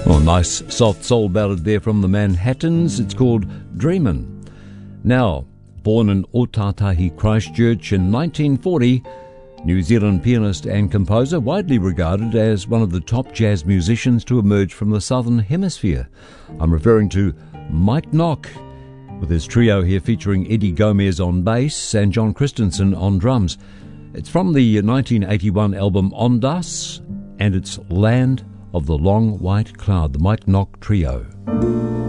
Nice soft soul ballad there from the Manhattans. It's called Dreamin'. Now, born in Otatahi, Christchurch in 1940, New Zealand pianist and composer, widely regarded as one of the top jazz musicians to emerge from the Southern Hemisphere. I'm referring to Mike Nock, with his trio here featuring Eddie Gomez on bass and John Christensen on drums. It's from the 1981 album Ondas, and it's Land of the Long White Cloud, the Mike Nock Trio.